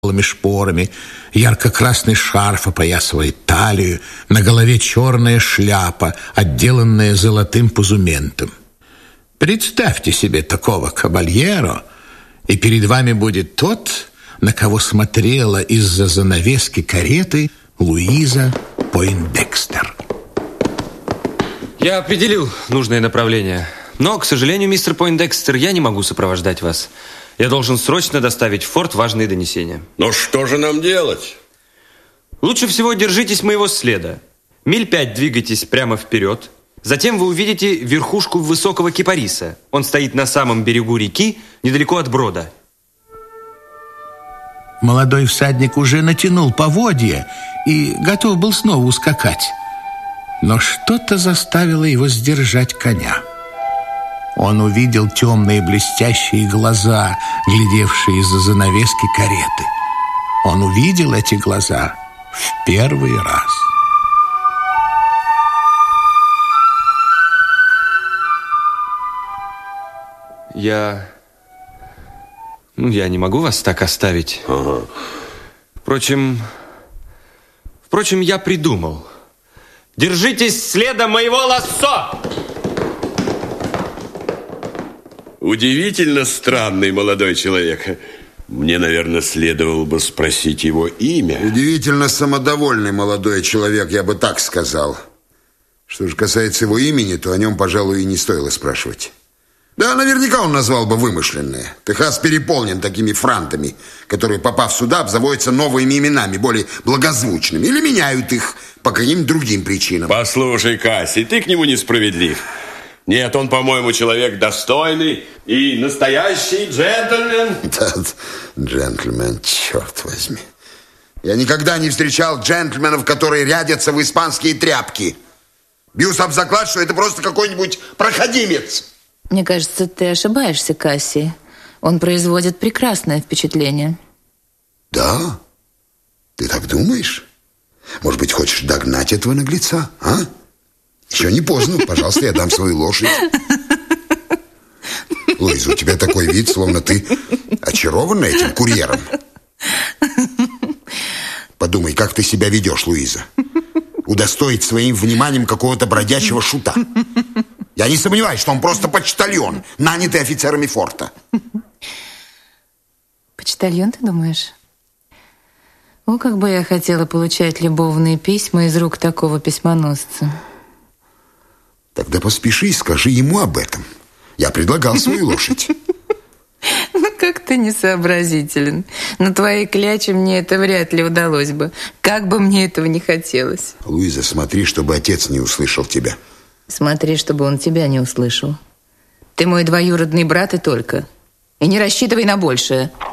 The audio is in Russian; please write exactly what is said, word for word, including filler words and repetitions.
шпорами, ярко-красный шарф опоясывает талию, на голове черная шляпа, отделанная золотым позументом. Представьте себе такого кабальеро, и перед вами будет тот, на кого смотрела из-за занавески кареты Луиза Пойндекстер. Я определил нужное направление, но, к сожалению, мистер Пойндекстер, я не могу сопровождать вас. Я должен срочно доставить в форт важные донесения. Но что же нам делать? Лучше всего держитесь моего следа. Миль пять двигайтесь прямо вперед. Затем вы увидите верхушку высокого кипариса. Он стоит на самом берегу реки, недалеко от брода. Молодой всадник уже натянул поводья и готов был снова ускакать. Но что-то заставило его сдержать коня. Он увидел темные блестящие глаза, глядевшие из-за занавески кареты. Он увидел эти глаза в первый раз. Я... Ну, я не могу вас так оставить. Ага. Впрочем... Впрочем, я придумал. Держитесь следа моего лассо! Удивительно странный молодой человек. Мне, наверное, следовало бы спросить его имя. Удивительно самодовольный молодой человек, я бы так сказал. Что же касается его имени, то о нем, пожалуй, и не стоило спрашивать. Да, наверняка он назвал бы вымышленное. Техас переполнен такими франтами, которые, попав сюда, обзаводятся новыми именами, более благозвучными, или меняют их по каким-то другим причинам. Послушай, Кассий, ты к нему несправедлив. Нет, он, по-моему, человек достойный и настоящий джентльмен. Да, джентльмен, черт возьми. Я никогда не встречал джентльменов, которые рядятся в испанские тряпки. Бьюсь об заклад, что это просто какой-нибудь проходимец. Мне кажется, ты ошибаешься, Кассий. Он производит прекрасное впечатление. Да? Ты так думаешь? Может быть, хочешь догнать этого наглеца, а? Еще не поздно. Пожалуйста, я дам свою лошадь. Луиза, у тебя такой вид, словно ты очарована этим курьером. Подумай, как ты себя ведешь, Луиза. Удостоить своим вниманием какого-то бродячего шута. Я не сомневаюсь, что он просто почтальон, нанятый офицерами форта. Почтальон, ты думаешь? О, как бы я хотела получать любовные письма из рук такого письмоносца. Тогда поспеши и скажи ему об этом. Я предлагал свою лошадь. Ну, как ты несообразителен. На твоей кляче мне это вряд ли удалось бы. Как бы мне этого не хотелось. Луиза, смотри, чтобы отец не услышал тебя. Смотри, чтобы он тебя не услышал. Ты мой двоюродный брат и только. И не рассчитывай на большее.